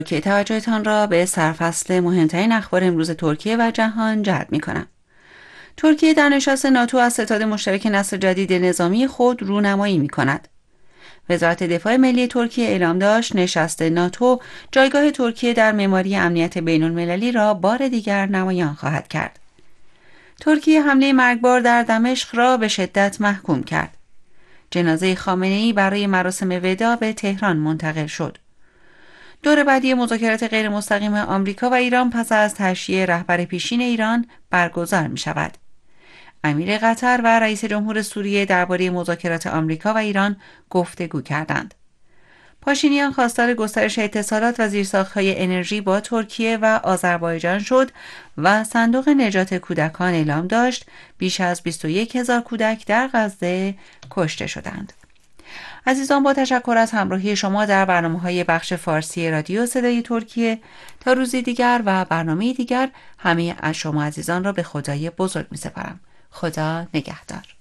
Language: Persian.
که توجهتان را به سرفصل مهمترین اخبار امروز ترکیه و جهان جلب می‌کنم. ترکیه در نشست ناتو از ستاد مشترک نسل جدید نظامی خود رونمایی می‌کند. وزارت دفاع ملی ترکیه اعلام داشت نشست ناتو جایگاه ترکیه در معماری امنیت بین‌المللی را بار دیگر نمایان خواهد کرد. ترکیه حمله مرگبار در دمشق را به شدت محکوم کرد. جنازه خامنه‌ای برای مراسم وداع به تهران منتقل شد. دور بعدی مذاکرات غیر مستقیم آمریکا و ایران پس از تشییع رهبر پیشین ایران برگزار می شود. امیر قطر و رئیس جمهور سوریه درباره مذاکرات آمریکا و ایران گفتگو کردند. پاشینیان خواستار گسترش اتصالات و زیرساخت‌های انرژی با ترکیه و آذربایجان شد و صندوق نجات کودکان اعلام داشت بیش از 21,000 کودک در غزه کشته شدند. عزیزان، با تشکر از همراهی شما در برنامه‌های بخش فارسی رادیو صدای ترکیه، تا روزی دیگر و برنامه دیگر همه از شما عزیزان را به خدای بزرگ می‌سپارم. خدا نگهدار.